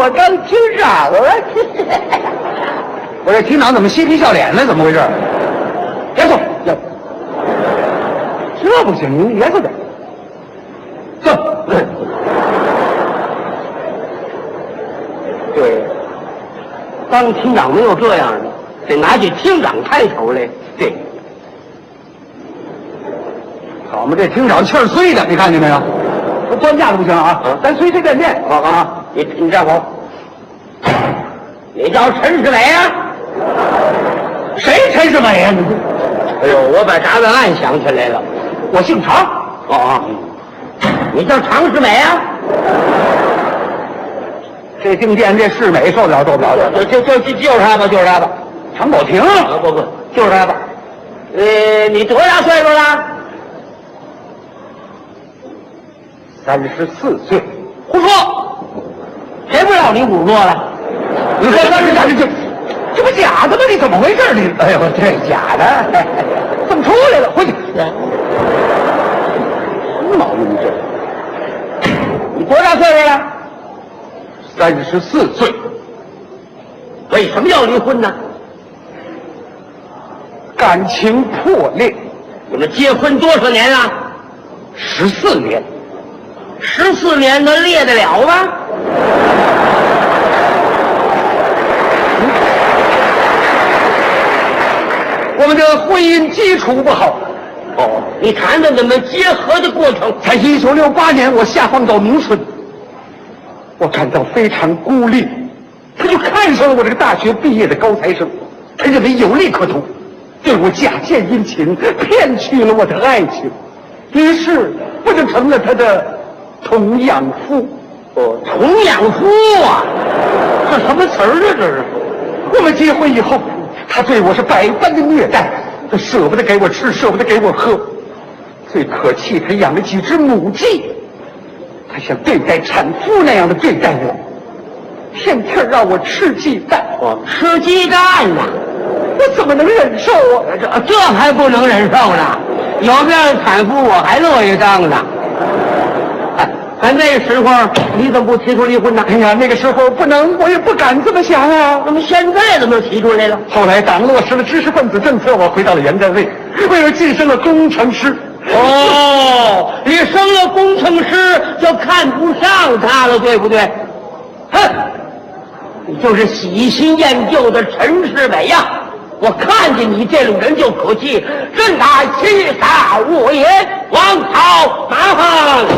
我刚听上了。 我这厅长怎么嬉皮笑脸的？怎么回事？严肃，这不行，您严肃点。坐。 对，当厅长没有这样的，得拿起厅长开头来。对， 好嘛，这厅长气儿碎的，你看见没有？这端架子不行啊，咱随随便便。 啊，你站好。你叫陈世美啊？ 谁陈世美呀？你哎呦，我把答案想起来了， 我姓常。 你叫常世美啊？ 这定店这世美受不了的。 就是他吧，就是他吧。 常宝霆不，就是他吧。你多大岁数了 ？34岁。 胡说！谁不知道你50多了？ 你说这不假的吗？你怎么回事？你哎呦，这假的，怎么出来了？回去。什么毛病这？ 你多大岁数了 ？34岁。 为什么要离婚呢？ 感情破裂。 你们结婚多少年了 ？14年。 14年能裂得了吗？ 我们的婚姻基础不好。 你谈谈你们结合的过程。 在1968年，我下放到农村，我感到非常孤立。他就看上了我这个大学毕业的高材生，他认为有利可图，对我假借殷勤，骗取了我的爱情，于是我就成了他的童养夫。 童养夫啊，这什么词儿啊？这是。 我们结婚以后，他对我是百般的虐待，他舍不得给我吃，舍不得给我喝。最可气，他养了几只母鸡，他像对待产妇那样的对待我，天天让我吃鸡蛋。 吃鸡蛋呢？ 我怎么能忍受啊？ 这还不能忍受呢？有这样的产妇，我还乐意当呢。那时候你怎么不提出离婚呢？ 哎呀，那个时候不能，我也不敢这么想啊。 那么现在怎么提出来了？ 后来党落实了知识分子政策，我回到了原单位，为了晋升了工程师。 你升了工程师就看不上他了，对不对？哼，你就是喜新厌旧的陈世美呀！我看见你这种人就可气，任他欺傻无言，王朝麻烦。